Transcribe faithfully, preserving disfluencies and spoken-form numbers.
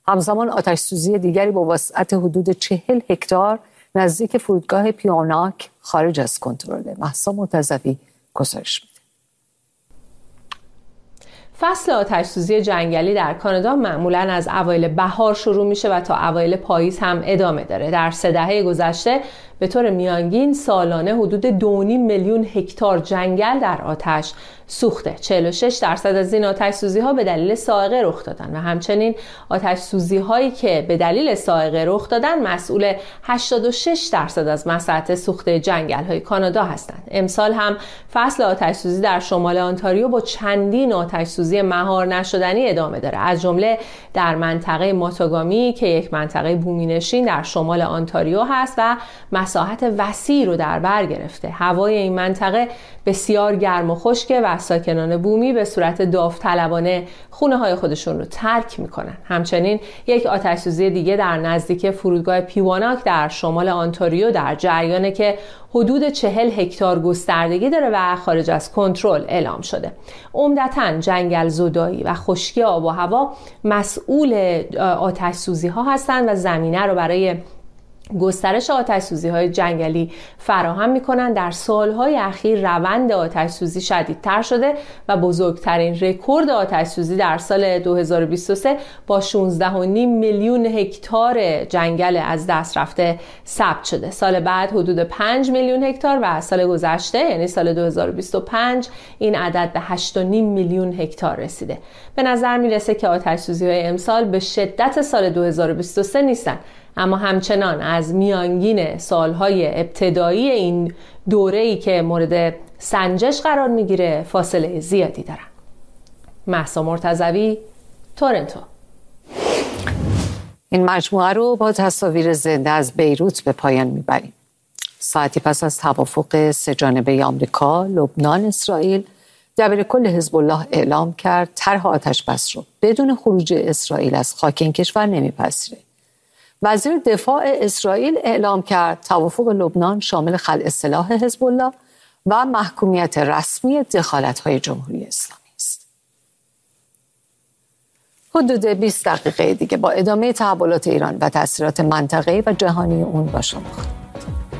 همزمان آتش سوزی دیگری با وسعت حدود چهل هکتار نزدیک فرودگاه پیوناک خارج از کنترل. مهسا مرتضوی گزارش میده. فصل آتش‌سوزی جنگلی در کانادا معمولاً از اوایل بهار شروع میشه و تا اوایل پاییز هم ادامه داره. در سه دهه گذشته به طور میانگین سالانه حدود دو و نیم میلیون هکتار جنگل در آتش سوخته. چهل و شش درصد از این آتش‌سوزی‌ها به دلیل صاعقه رخ دادن و همچنین آتش‌سوزی‌هایی که به دلیل صاعقه رخ دادن مسئول هشتاد و شش درصد از مساحت سوخته جنگل‌های کانادا هستند. امسال هم فصل آتش‌سوزی در شمال آنتاریو با چندین آتش‌سوزی مهار نشدنی ادامه داره، از جمله در منطقه ماتاگامی که یک منطقه بومینشین در شمال آنتاریو هست و مساحت وسیعی رو در بر گرفته. هوای این منطقه بسیار گرم و خشکه و ساکنان بومی به صورت داوطلبانه خونه های خودشون رو ترک میکنن. همچنین یک آتش‌سوزی دیگه در نزدیک فرودگاه پیواناک در شمال آنتاریو در جریانه که حدود چهل هکتار گستردگی داره و خارج از کنترل اعلام شده. عمدتاً جنگل زدایی و خشکی آب و هوا مسئول آتش‌سوزی ها هستند و زمینه رو برای گسترش آتش‌سوزی‌های جنگلی فراهم می‌کنند. در سال‌های اخیر روند آتش‌سوزی شدیدتر شده و بزرگترین رکورد آتش‌سوزی در سال دو هزار و بیست و سه با شانزده و نیم میلیون هکتار جنگل از دست رفته ثبت شده. سال بعد حدود پنج میلیون هکتار و سال گذشته یعنی سال دو هزار و بیست و پنج این عدد به هشت و نیم میلیون هکتار رسیده. به نظر میرسه که آتش‌سوزی‌های امسال به شدت سال دو هزار و بیست و سه نیستن، اما همچنان از میانگین سالهای ابتدایی این دوره‌ای که مورد سنجش قرار میگیره فاصله زیادی دارن. مهسا مرتضوی، تورنتو. این مجموعه رو با تصاویر زنده از بیروت به پایان میبریم. ساعتی پس از توافق سه جانبه آمریکا، لبنان، اسرائیل، دبیرکل حزب الله اعلام کرد طرح آتش‌بس رو بدون خروج اسرائیل از خاک این کشور نمیپذیره. وزیر دفاع اسرائیل اعلام کرد توافق لبنان شامل خلع سلاح حزب الله و محکومیت رسمی دخالت‌های جمهوری اسلامی است. حدود بیست دقیقه دیگه با ادامه تحولات ایران و تأثیرات منطقه‌ای و جهانی اون با شما.